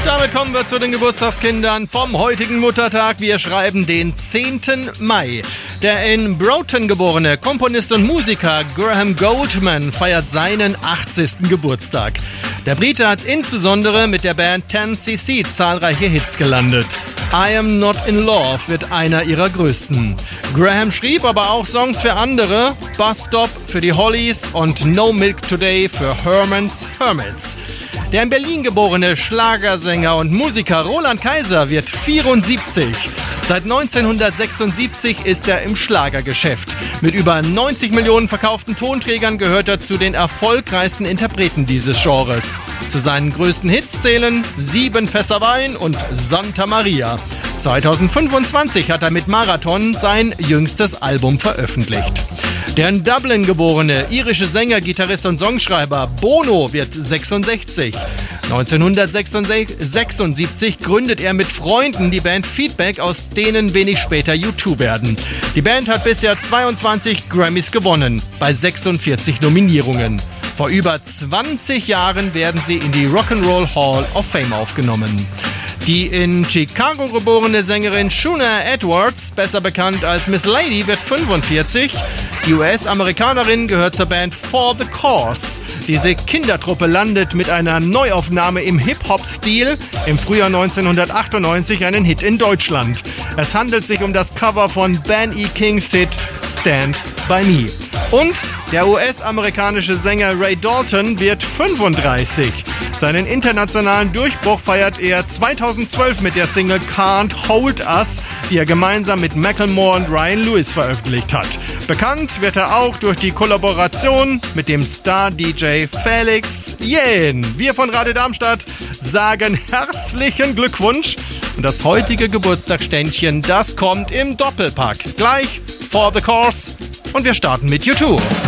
Damit kommen wir zu den Geburtstagskindern vom heutigen Muttertag. Wir schreiben den 10. Mai. Der in Broughton geborene Komponist und Musiker Graham Goldman feiert seinen 80. Geburtstag. Der Brite hat insbesondere mit der Band 10cc zahlreiche Hits gelandet. I Am Not In Love wird einer ihrer größten. Graham schrieb aber auch Songs für andere, Bus Stop für die Hollies und No Milk Today für Herman's Hermits. Der in Berlin geborene Schlagersänger und Musiker Roland Kaiser wird 74. Seit 1976 ist er im Schlagergeschäft. Mit über 90 Millionen verkauften Tonträgern gehört er zu den erfolgreichsten Interpreten dieses Genres. Zu seinen größten Hits zählen 7 Fässer Wein und Santa Maria. 2025 hat er mit Marathon sein jüngstes Album veröffentlicht. Der in Dublin geborene irische Sänger, Gitarrist und Songschreiber Bono wird 66. 1976 gründet er mit Freunden die Band Feedback, aus denen wenig später U2 werden. Die Band hat bisher 22 Grammys gewonnen, bei 46 Nominierungen. Vor über 20 Jahren werden sie in die Rock'n'Roll Hall of Fame aufgenommen. Die in Chicago geborene Sängerin Shuna Edwards, besser bekannt als Miss Lady, wird 45. Die US-Amerikanerin gehört zur Band For the Cause. Diese Kindertruppe landet mit einer Neuaufnahme im Hip-Hop-Stil im Frühjahr 1998 einen Hit in Deutschland. Es handelt sich um das Cover von Ben E. Kings Hit Stand By Me. Und der US-amerikanische Sänger Ray Dalton wird 35. Seinen internationalen Durchbruch feiert er 2012 mit der Single Can't Hold Us, die er gemeinsam mit Macklemore und Ryan Lewis veröffentlicht hat. Bekannt wird er auch durch die Kollaboration mit dem Star-DJ Felix Jähn. Wir von Radio Darmstadt sagen herzlichen Glückwunsch. Und das heutige Geburtstagsständchen, das kommt im Doppelpack. Gleich For the Cause. Und wir starten mit U2.